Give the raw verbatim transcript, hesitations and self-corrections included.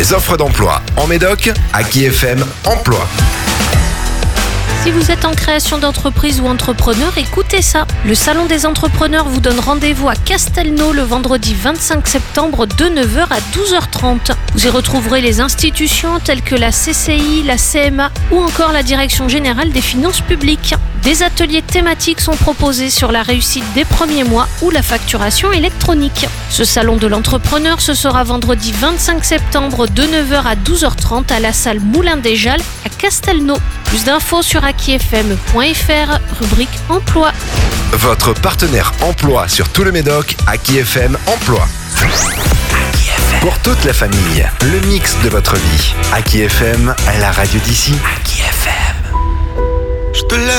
les offres d'emploi en Médoc, Aki F M Emploi. Si vous êtes en création d'entreprise ou entrepreneur, écoutez ça. Le Salon des entrepreneurs vous donne rendez-vous à Castelnau le vendredi vingt-cinq septembre de neuf heures à douze heures trente. Vous y retrouverez les institutions telles que la C C I, la C M A ou encore la Direction Générale des Finances Publiques. Des ateliers thématiques sont proposés sur la réussite des premiers mois ou la facturation électronique. Ce salon de l'entrepreneur, ce sera vendredi vingt-cinq septembre de neuf heures à douze heures trente à la salle Moulin des Jalles à Castelnau. Plus d'infos sur aki f m point f r, rubrique emploi. Votre partenaire emploi sur tout le Médoc, Aki F M Emploi. Pour toute la famille, le mix de votre vie. Aki F M, la radio d'ici. Aki F M. Je te